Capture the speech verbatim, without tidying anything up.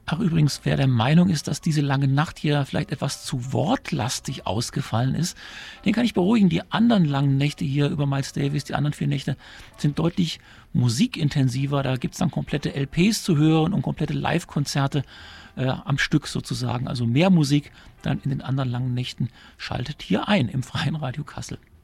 Ach übrigens, wer der Meinung ist, dass diese lange Nacht hier vielleicht etwas zu wortlastig ausgefallen ist, den kann ich beruhigen. Die anderen langen Nächte hier über Miles Davis, die anderen vier Nächte, sind deutlich musikintensiver. Da gibt es dann komplette L Ps zu hören und komplette Live-Konzerte äh, am Stück sozusagen. Also mehr Musik dann in den anderen langen Nächten. Schaltet hier ein im Freien Radio Kassel.